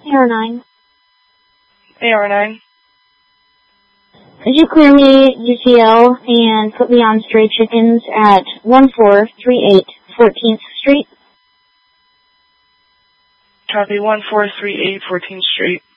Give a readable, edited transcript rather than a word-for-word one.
AR9. AR9. Could you clear me UCL and put me on Stray Chickens at 1438 14th Street? Copy, 1438 14th Street.